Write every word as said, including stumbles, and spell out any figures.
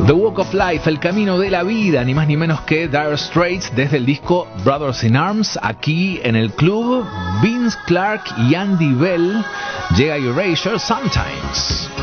The Walk of Life, el camino de la vida, ni más ni menos que Dire Straits desde el disco Brothers in Arms. Aquí en el club, Vince Clarke y Andy Bell. Llega Erasure Sometimes.